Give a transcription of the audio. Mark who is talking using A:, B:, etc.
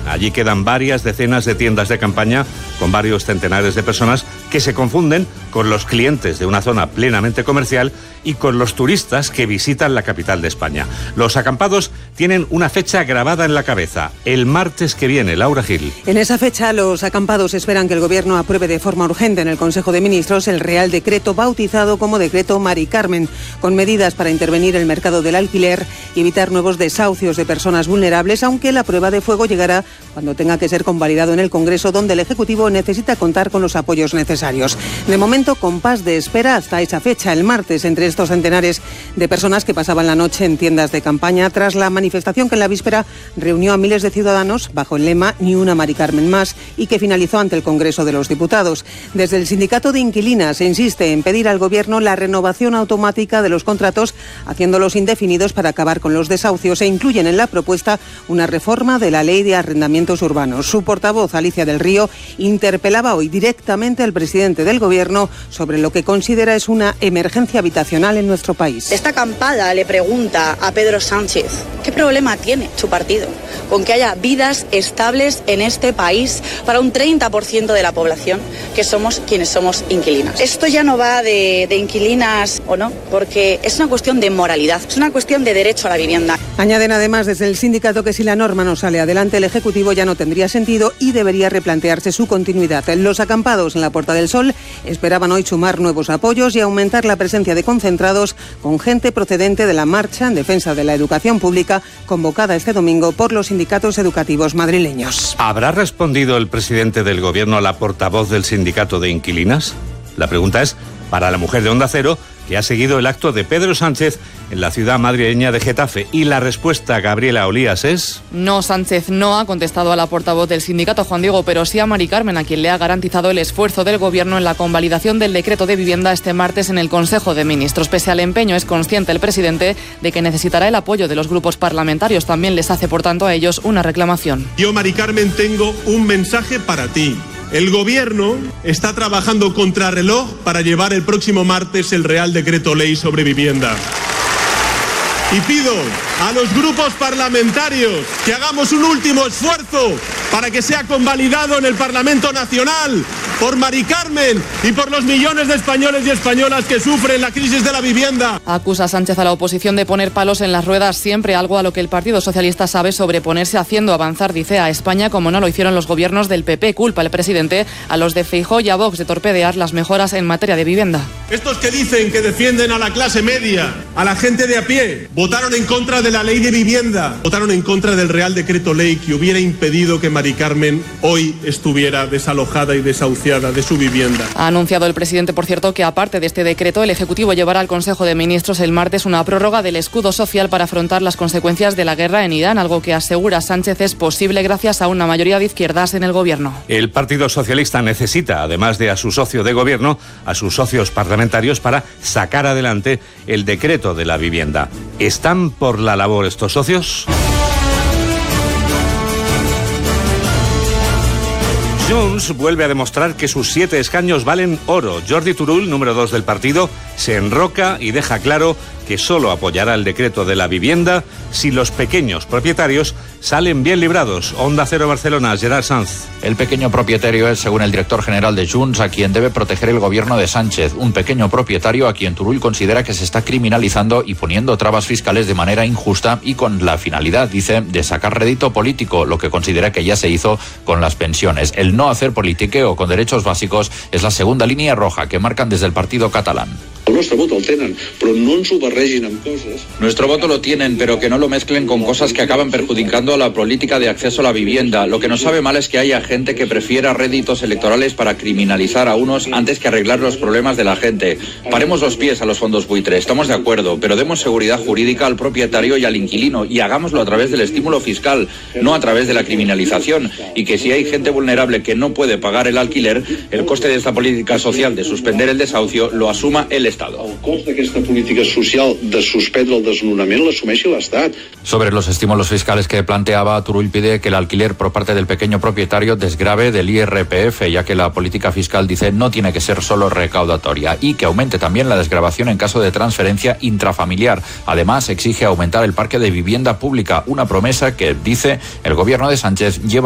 A: Allí quedan varias decenas de tiendas de campaña con varios centenares de personas que se confunden con los clientes de una zona plenamente comercial y con los turistas que visitan la capital de España. Los acampados tienen una fecha grabada en la cabeza, el martes que viene. Laura Gil.
B: En esa fecha, los acampados esperan que el Gobierno apruebe de forma urgente en el Consejo de Ministros el Real Decreto bautizado como Decreto Mari Carmen, con medidas para intervenir el mercado del alquiler y evitar nuevos desahucios de personas vulnerables, aunque la prueba de fuego llegará cuando tenga que ser convalidado en el Congreso, donde el Ejecutivo necesita contar con los apoyos necesarios. De momento, compás de espera hasta esa fecha, el martes, entre estos centenares de personas que pasaban la noche en tiendas de campaña tras la manifestación que en la víspera reunió a miles de ciudadanos bajo el lema Ni una Mari Carmen más y que finalizó ante el Congreso de los Diputados. Desde el Sindicato de Inquilinas se insiste en pedir al Gobierno la renovación automática de los contratos, haciéndolos indefinidos para acabar con los desahucios, e incluyen en la propuesta una reforma de la Ley de Arrendamientos Urbanos. Su portavoz, Alicia del Río, interpelaba hoy directamente al presidente del Gobierno sobre lo que considera es una emergencia habitacional en nuestro país.
C: Esta acampada le pregunta a Pedro Sánchez qué problema tiene su partido con que haya vidas estables en este país para un 30% de la población que somos quienes somos inquilinas. Esto ya no va de inquilinas o no, porque es una cuestión de moralidad, es una cuestión de derecho a la vivienda.
B: Añaden además desde el sindicato que si la norma no sale adelante, el Ejecutivo ya no tendría sentido y debería replantearse su continuidad. Los acampados en la Puerta del Sol esperaban hoy sumar nuevos apoyos y aumentar la presencia de concentrados con gente procedente de la marcha en defensa de la educación pública convocada este domingo por los sindicatos educativos madrileños.
A: ¿Habrá respondido el presidente del Gobierno a la portavoz del sindicato de inquilinas? La pregunta es para la mujer de Onda Cero, que ha seguido el acto de Pedro Sánchez en la ciudad madrileña de Getafe. Y la respuesta, Gabriela Olías, es...
D: No, Sánchez no ha contestado a la portavoz del sindicato, Juan Diego, pero sí a Mari Carmen, a quien le ha garantizado el esfuerzo del Gobierno en la convalidación del decreto de vivienda este martes en el Consejo de Ministros. Pese al empeño, es consciente el presidente de que necesitará el apoyo de los grupos parlamentarios. También les hace, por tanto, a ellos una reclamación.
E: Yo, Mari Carmen, tengo un mensaje para ti. El Gobierno está trabajando contrarreloj para llevar el próximo martes el Real Decreto Ley sobre vivienda. Y pido a los grupos parlamentarios que hagamos un último esfuerzo para que sea convalidado en el Parlamento Nacional por Mari Carmen y por los millones de españoles y españolas que sufren la crisis de la vivienda.
D: Acusa Sánchez a la oposición de poner palos en las ruedas, siempre algo a lo que el Partido Socialista sabe sobreponerse, haciendo avanzar, dice, a España como no lo hicieron los gobiernos del PP. Culpa el presidente a los de Feijóo y a Vox de torpedear las mejoras en materia de vivienda.
E: Estos que dicen que defienden a la clase media, a la gente de a pie, votaron en contra de la ley de vivienda, votaron en contra del Real Decreto Ley que hubiera impedido que Mari Carmen hoy estuviera desalojada y desahuciada de su vivienda.
D: Ha anunciado el presidente, por cierto, que aparte de este decreto, el Ejecutivo llevará al Consejo de Ministros el martes una prórroga del escudo social para afrontar las consecuencias de la guerra en Irán, algo que asegura Sánchez es posible gracias a una mayoría de izquierdas en el Gobierno.
A: El Partido Socialista necesita, además de a su socio de gobierno, a sus socios parlamentarios para sacar adelante el decreto de la vivienda. ¿Están por la labor estos socios? Junts vuelve a demostrar que sus 7 escaños valen oro. Jordi Turull, número 2 del partido, se enroca y deja claro que solo apoyará el decreto de la vivienda si los pequeños propietarios salen bien librados. Onda Cero Barcelona, Gerard Sanz.
F: El pequeño propietario es, según el director general de Junts, a quien debe proteger el gobierno de Sánchez. Un pequeño propietario a quien Turull considera que se está criminalizando y poniendo trabas fiscales de manera injusta y con la finalidad, dice, de sacar rédito político, lo que considera que ya se hizo con las pensiones. El no hacer politiqueo con derechos básicos es la segunda línea roja que marcan desde el partido catalán.
G: Nuestro voto lo tienen, pero que no lo mezclen con cosas que acaban perjudicando a la política de acceso a la vivienda. Lo que nos sabe mal es que haya gente que prefiera réditos electorales para criminalizar a unos antes que arreglar los problemas de la gente. Paremos los pies a los fondos buitre, estamos de acuerdo, pero demos seguridad jurídica al propietario y al inquilino y hagámoslo a través del estímulo fiscal, no a través de la criminalización. Y que si hay gente vulnerable que no puede pagar el alquiler, el coste de esta política social de suspender el desahucio lo asuma el Estado.
H: El cost d'aquesta política social de suspendre el desnonament l'assumeixi l'Estat.
F: Sobre los estímulos fiscales que planteaba, Turull pide que el alquiler por parte del pequeño propietario desgrave del IRPF, ya que la política fiscal, dice, no tiene que ser solo recaudatoria, y que aumente también la desgravación en caso de transferencia intrafamiliar. Además, exige aumentar el parque de vivienda pública, una promesa que, dice, el gobierno de Sánchez lleva